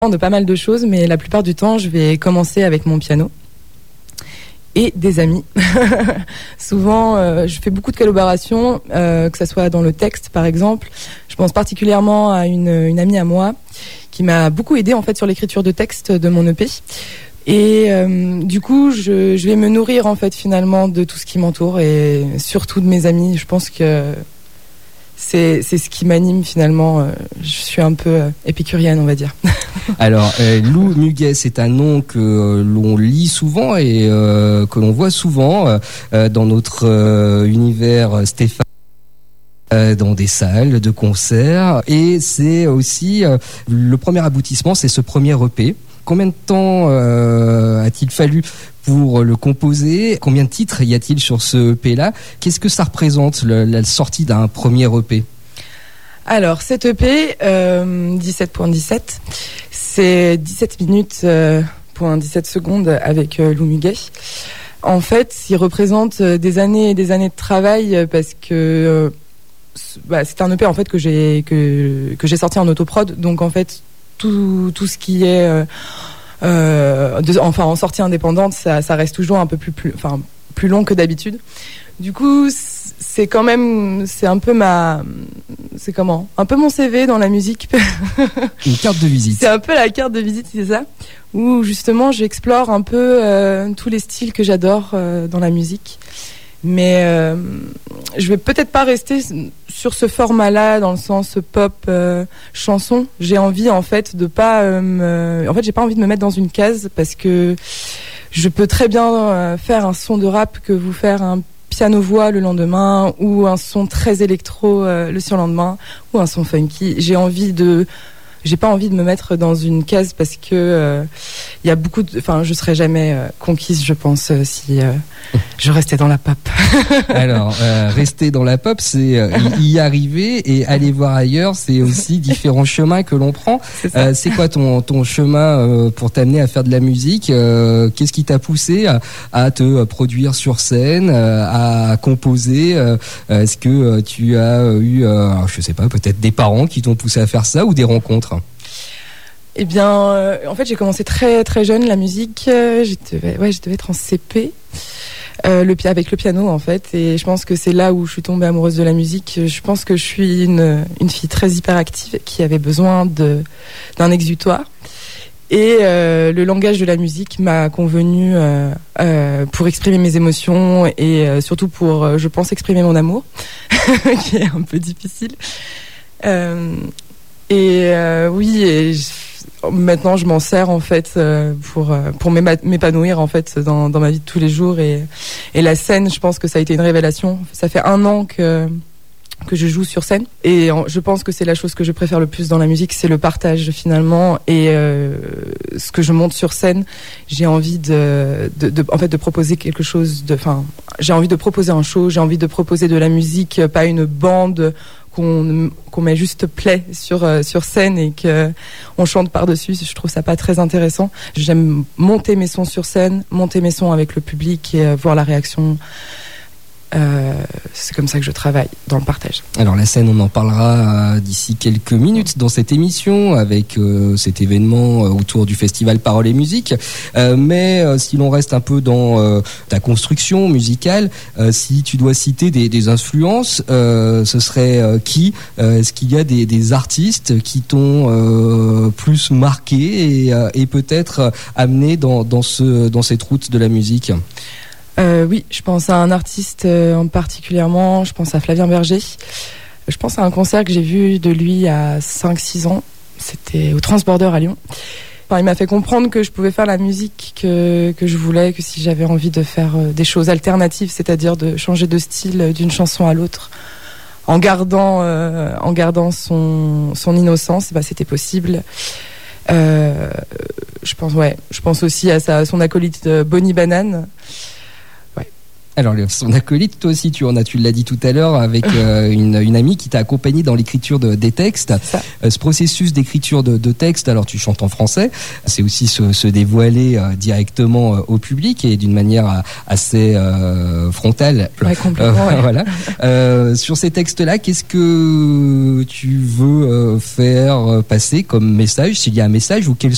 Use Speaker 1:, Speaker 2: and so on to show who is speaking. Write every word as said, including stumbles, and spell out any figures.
Speaker 1: de pas mal de choses, mais la plupart du temps, je vais commencer avec mon piano et des amis. Souvent, euh, je fais beaucoup de collaborations, euh, que ça soit dans le texte, par exemple. Je pense particulièrement à une, une amie à moi qui m'a beaucoup aidée en fait sur l'écriture de texte de mon E P. Et euh, du coup, je, je vais me nourrir en fait finalement de tout ce qui m'entoure et surtout de mes amis. Je pense que c'est, c'est ce qui m'anime finalement. Je suis un peu euh, épicurienne, on va dire.
Speaker 2: Alors, euh, Lou Muguet, c'est un nom que euh, l'on lit souvent et euh, que l'on voit souvent euh, dans notre euh, univers Stéphane, euh, dans des salles de concert. Et c'est aussi euh, le premier aboutissement, c'est ce premier E P. Combien de temps euh, a-t-il fallu pour le composer? Combien de titres y a-t-il sur ce E P-là? Qu'est-ce que ça représente, le, la sortie d'un premier E P?
Speaker 1: Alors, cet E P, euh, dix-sept virgule dix-sept, c'est dix-sept minutes euh, point dix-sept secondes avec euh, Lou Muguet. En fait, il représente des années et des années de travail parce que euh, bah, c'est un E P en fait que j'ai que que j'ai sorti en autoprod. Donc en fait, tout tout ce qui est euh, euh, de, enfin en sortie indépendante, ça ça reste toujours un peu plus plus enfin plus long que d'habitude. Du coup, c'est quand même, c'est un peu ma, c'est comment, un peu mon C V dans la musique.
Speaker 2: Une carte de visite.
Speaker 1: C'est un peu la carte de visite, c'est ça, où justement j'explore un peu euh, tous les styles que j'adore euh, dans la musique. Mais euh, je vais peut-être pas rester sur ce format-là, dans le sens pop euh, chanson. J'ai envie en fait de pas, euh, me... en fait j'ai pas envie de me mettre dans une case parce que je peux très bien euh, faire un son de rap que vous faire un piano-voix le lendemain, ou un son très électro euh, le surlendemain, ou un son funky. J'ai envie de, j'ai pas envie de me mettre dans une case parce que il euh, y a beaucoup de, enfin, je serais jamais euh, conquise, je pense, euh, si euh, je restais dans la pop.
Speaker 2: Alors, euh, rester dans la pop, c'est euh, y arriver, et aller voir ailleurs, c'est aussi différents chemins que l'on prend. C'est, euh, c'est quoi ton ton chemin euh, pour t'amener à faire de la musique? euh, Qu'est-ce qui t'a poussé à, à te produire sur scène, euh, à composer? euh, Est-ce que euh, tu as eu, euh, alors, je sais pas, peut-être des parents qui t'ont poussé à faire ça, ou des rencontres?
Speaker 1: Eh bien, euh, en fait, j'ai commencé très très jeune la musique. Euh, je devais, ouais, je devais être en C P. Euh, le, avec le piano en fait, et je pense que c'est là où je suis tombée amoureuse de la musique. Je pense que je suis une, une fille très hyperactive qui avait besoin de, d'un exutoire, et euh, le langage de la musique m'a convenu euh, euh, pour exprimer mes émotions et euh, surtout pour, euh, je pense, exprimer mon amour qui est un peu difficile. Euh, et euh, oui, et je, maintenant je m'en sers en fait euh, pour pour m'épanouir en fait dans dans ma vie de tous les jours, et et la scène, je pense que ça a été une révélation. Ça fait un an que que je joue sur scène, et je pense que c'est la chose que je préfère le plus dans la musique, c'est le partage finalement, et euh, ce que je monte sur scène, j'ai envie de, de, de en fait de proposer quelque chose de, enfin j'ai envie de proposer un show, j'ai envie de proposer de la musique, pas une bande qu'on qu'on met juste play sur euh, sur scène et que on chante par-dessus. Je trouve ça pas très intéressant. J'aime monter mes sons sur scène, monter mes sons avec le public et euh, voir la réaction. Euh, c'est comme ça que je travaille dans le partage.
Speaker 2: Alors la scène, on en parlera euh, d'ici quelques minutes dans cette émission avec euh, cet événement euh, autour du festival Paroles et Musique. Euh, mais euh, si l'on reste un peu dans euh, ta construction musicale, euh, si tu dois citer des, des influences, euh, ce serait euh, qui euh, Est-ce qu'il y a des, des artistes qui t'ont euh, plus marqué et, euh, et peut-être euh, amené dans, dans, ce, dans cette route de la musique?
Speaker 1: Euh, oui, je pense à un artiste euh, en particulièrement, je pense à Flavien Berger. Je pense à un concert que j'ai vu de lui il y a cinq six ans, c'était au Transborder à Lyon. Enfin, il m'a fait comprendre que je pouvais faire la musique que, que je voulais, que si j'avais envie de faire euh, des choses alternatives, c'est-à-dire de changer de style d'une chanson à l'autre, en gardant, euh, en gardant son, son innocence, bah, c'était possible. Euh, je pense, ouais, je pense aussi à sa, son acolyte Bonnie Banane.
Speaker 2: Alors, son acolyte, toi aussi, tu en as, tu l'as dit tout à l'heure, avec euh, une, une amie qui t'a accompagné dans l'écriture de, des textes. Euh, ce processus d'écriture de, de textes, alors tu chantes en français, c'est aussi se, se dévoiler euh, directement euh, au public et d'une manière euh, assez euh, frontale.
Speaker 1: Ouais, complètement.
Speaker 2: Euh,
Speaker 1: ouais.
Speaker 2: Voilà. Euh, sur ces textes-là, qu'est-ce que tu veux euh, faire passer comme message, s'il y a un message, ou quels